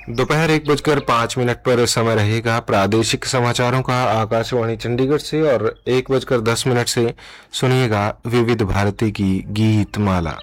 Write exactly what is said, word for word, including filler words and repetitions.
दोपहर एक बजकर पाँच मिनट पर समय रहेगा प्रादेशिक समाचारों का आकाशवाणी चंडीगढ़ से, और एक बजकर दस मिनट से सुनिएगा विविध भारती की गीत माला।